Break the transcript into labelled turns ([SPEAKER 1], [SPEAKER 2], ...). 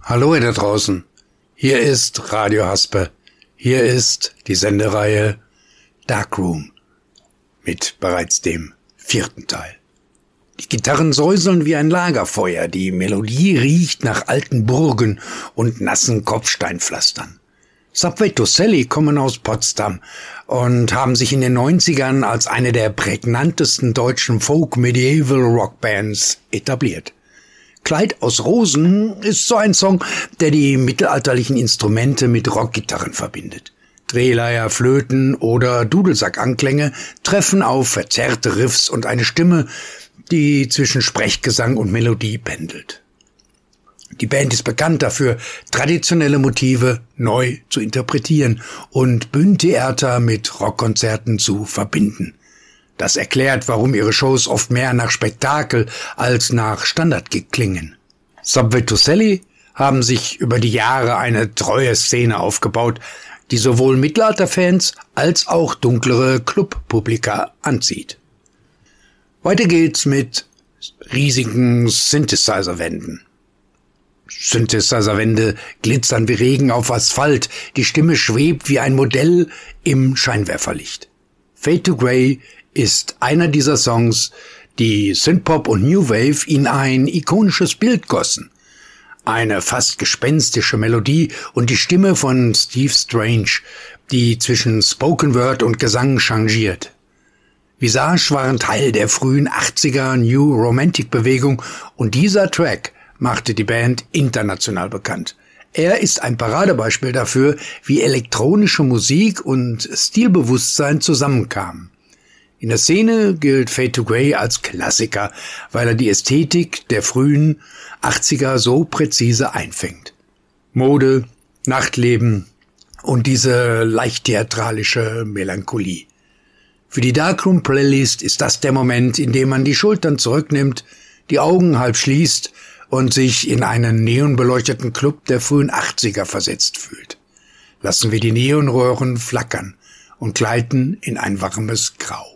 [SPEAKER 1] Hallo ihr da draußen, hier ist Radio Haspe, hier ist die Sendereihe Darkroom mit bereits dem 4. Teil. Die Gitarren säuseln wie ein Lagerfeuer, die Melodie riecht nach alten Burgen und nassen Kopfsteinpflastern. Subway to Sally kommen aus Potsdam und haben sich in den 90ern als eine der prägnantesten deutschen Folk-Medieval-Rock-Bands etabliert. Kleid aus Rosen ist so ein Song, der die mittelalterlichen Instrumente mit Rockgitarren verbindet. Drehleier, Flöten oder Dudelsackanklänge treffen auf verzerrte Riffs und eine Stimme, die zwischen Sprechgesang und Melodie pendelt. Die Band ist bekannt dafür, traditionelle Motive neu zu interpretieren und Bühnentheater mit Rockkonzerten zu verbinden. Das erklärt, warum ihre Shows oft mehr nach Spektakel als nach Standardgig klingen. Subway to Sally haben sich über die Jahre eine treue Szene aufgebaut, die sowohl Mittelalterfans als auch dunklere Clubpublika anzieht. Weiter geht's mit riesigen Synthesizer-Wänden. Synthesizer-Wände glitzern wie Regen auf Asphalt, die Stimme schwebt wie ein Modell im Scheinwerferlicht. Fade to Grey ist einer dieser Songs, die Synthpop und New Wave in ein ikonisches Bild gossen. Eine fast gespenstische Melodie und die Stimme von Steve Strange, die zwischen Spoken Word und Gesang changiert. Visage waren Teil der frühen 80er New Romantic Bewegung und dieser Track machte die Band international bekannt. Er ist ein Paradebeispiel dafür, wie elektronische Musik und Stilbewusstsein zusammenkamen. In der Szene gilt Fade to Grey als Klassiker, weil er die Ästhetik der frühen 80er so präzise einfängt. Mode, Nachtleben und diese leicht theatralische Melancholie. Für die Darkroom Playlist ist das der Moment, in dem man die Schultern zurücknimmt, die Augen halb schließt und sich in einen neonbeleuchteten Club der frühen 80er versetzt fühlt. Lassen wir die Neonröhren flackern und gleiten in ein warmes Grau.